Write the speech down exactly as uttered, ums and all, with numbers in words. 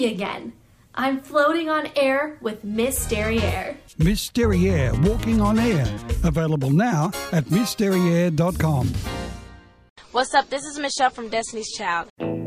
me again. I'm floating on air with Miss Derriere. Miss Derriere, walking on air. Available now at miss derriere dot com. What's up? This is Michelle from Destiny's Child.